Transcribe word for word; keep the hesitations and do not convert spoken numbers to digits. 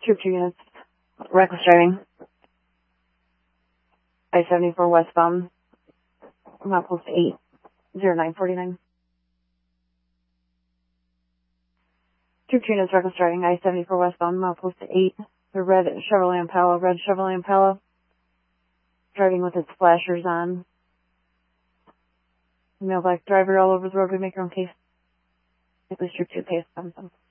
Troop two units, reckless driving. I seventy-four westbound, milepost eight zero nine forty-nine. Troop two units, reckless driving, I seventy-four westbound, milepost eight, the red Chevrolet Impala, red Chevrolet Impala, driving with its flashers on. Male black driver all over the road, we make our own case. At least Troop two case.